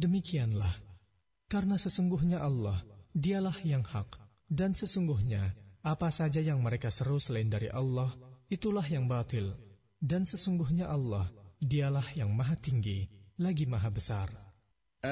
Demikianlah, karena sesungguhnya Allah, dialah yang hak, dan sesungguhnya apa saja yang mereka seru selain dari Allah, itulah yang batil. Dan sesungguhnya Allah, dialah yang maha tinggi, lagi maha besar.